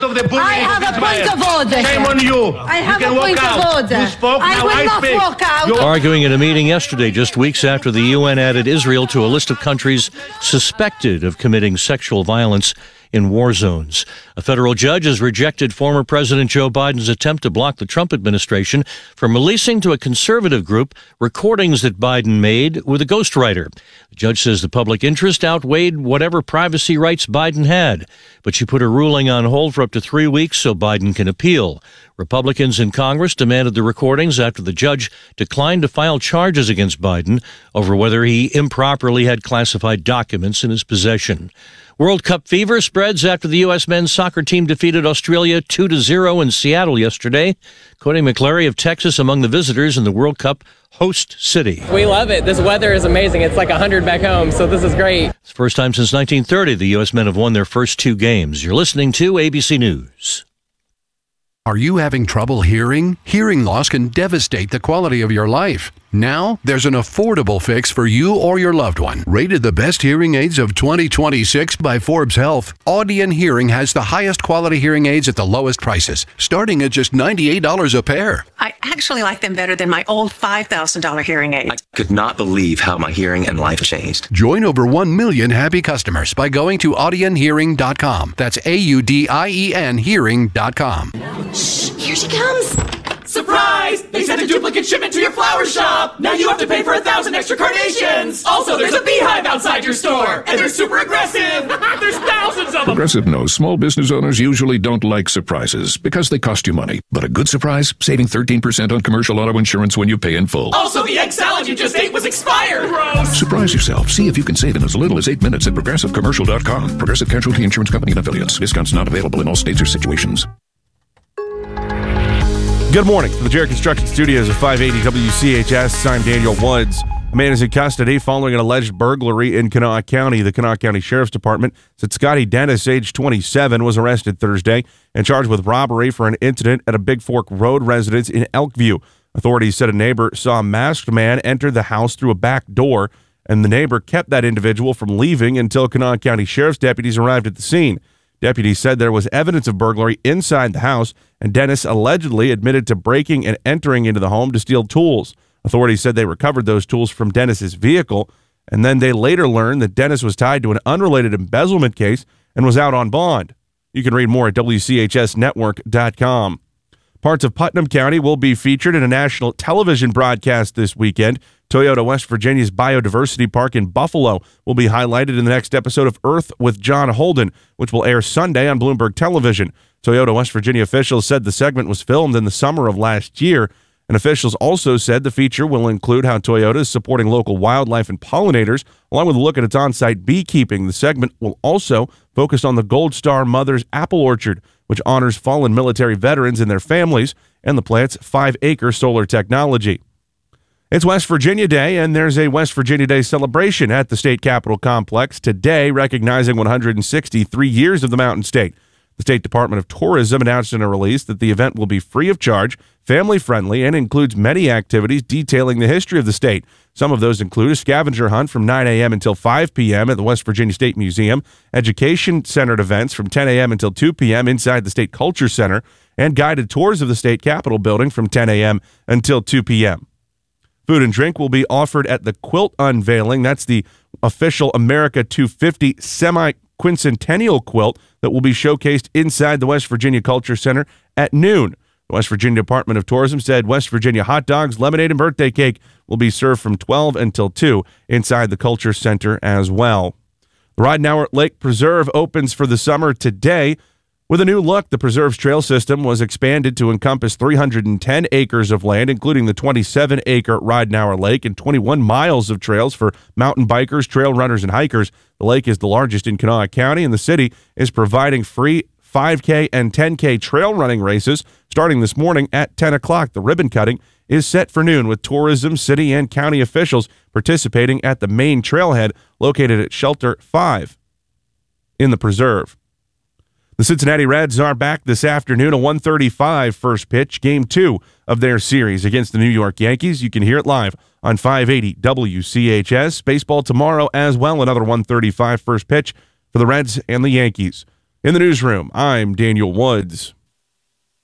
I have a point of order. Shame on you. I have a point of order. You spoke, I now will I not speak. walk out. Arguing in a meeting yesterday, just weeks after the UN added Israel to a list of countries suspected of committing sexual violence in war zones. A federal judge has rejected former President Joe Biden's attempt to block the Trump administration from releasing to a conservative group recordings that Biden made with a ghostwriter. The judge says the public interest outweighed whatever privacy rights Biden had, but she put her ruling on hold for up to 3 weeks so Biden can appeal. Republicans in Congress demanded the recordings after the judge declined to file charges against Biden over whether he improperly had classified documents in his possession. World Cup fever spreads after the U.S. men's soccer team defeated Australia 2-0 in Seattle yesterday. Cody McClary of Texas among the visitors in the World Cup host city. We love it. This weather is amazing. It's like 100 back home, so this is great. It's the first time since 1930 the U.S. men have won their first 2 games. You're listening to ABC News. Are you having trouble hearing? Hearing loss can devastate the quality of your life. Now, there's an affordable fix for you or your loved one. Rated the best hearing aids of 2026 by Forbes Health, Audion Hearing has the highest quality hearing aids at the lowest prices, starting at just $98 a pair. I actually like them better than my old $5,000 hearing aids. I could not believe how my hearing and life changed. Join over 1 million happy customers by going to audionhearing.com. That's AUDIEN hearing.com. Shh, here she comes. Surprise! They sent a duplicate shipment to your flower shop! Now you have to pay for 1,000 extra carnations! Also, there's a beehive outside your store! And they're super aggressive! There's thousands of them! Progressive knows small business owners usually don't like surprises because they cost you money. But a good surprise? Saving 13% on commercial auto insurance when you pay in full. Also, the egg salad you just ate was expired! Gross! Surprise yourself. See if you can save in as little as 8 minutes at ProgressiveCommercial.com. Progressive Casualty Insurance Company and Affiliates. Discounts not available in all states or situations. Good morning from the Jarrett Construction Studios of 580 WCHS. I'm Daniel Woods. A man is in custody following an alleged burglary in Kanawha County. The Kanawha County Sheriff's Department said Scotty Dennis, age 27, was arrested Thursday and charged with robbery for an incident at a Big Fork Road residence in Elkview. Authorities said a neighbor saw a masked man enter the house through a back door, and the neighbor kept that individual from leaving until Kanawha County Sheriff's deputies arrived at the scene. Deputies said there was evidence of burglary inside the house, and Dennis allegedly admitted to breaking and entering into the home to steal tools. Authorities said they recovered those tools from Dennis's vehicle, and then they later learned that Dennis was tied to an unrelated embezzlement case and was out on bond. You can read more at WCHSnetwork.com. Parts of Putnam County will be featured in a national television broadcast this weekend. Toyota West Virginia's Biodiversity Park in Buffalo will be highlighted in the next episode of Earth with John Holden, which will air Sunday on Bloomberg Television. Toyota West Virginia officials said the segment was filmed in the summer of last year, and officials also said the feature will include how Toyota is supporting local wildlife and pollinators, along with a look at its on-site beekeeping. The segment will also focus on the Gold Star Mother's Apple Orchard, which honors fallen military veterans and their families, and the plant's 5-acre solar technology. It's West Virginia Day, and there's a West Virginia Day celebration at the State Capitol Complex today, recognizing 163 years of the Mountain State. The State Department of Tourism announced in a release that the event will be free of charge, family-friendly, and includes many activities detailing the history of the state. Some of those include a scavenger hunt from 9 a.m. until 5 p.m. at the West Virginia State Museum, education-centered events from 10 a.m. until 2 p.m. inside the State Culture Center, and guided tours of the State Capitol building from 10 a.m. until 2 p.m. Food and drink will be offered at the quilt unveiling. That's the official America 250 semi-quincentennial quilt that will be showcased inside the West Virginia Culture Center at noon. The West Virginia Department of Tourism said West Virginia hot dogs, lemonade, and birthday cake will be served from 12 until 2 inside the Culture Center as well. The Ridenour Lake Preserve opens for the summer today. With a new look, the preserve's trail system was expanded to encompass 310 acres of land, including the 27-acre Ridenour Lake and 21 miles of trails for mountain bikers, trail runners, and hikers. The lake is the largest in Kanawha County, and the city is providing free 5K and 10K trail running races starting this morning at 10 o'clock. The ribbon cutting is set for noon, with tourism, city, and county officials participating at the main trailhead located at Shelter 5 in the preserve. The Cincinnati Reds are back this afternoon, a 1:35 first pitch, Game 2 of their series against the New York Yankees. You can hear it live on 580 WCHS. Baseball tomorrow as well, another 1:35 first pitch for the Reds and the Yankees. In the newsroom, I'm Daniel Woods.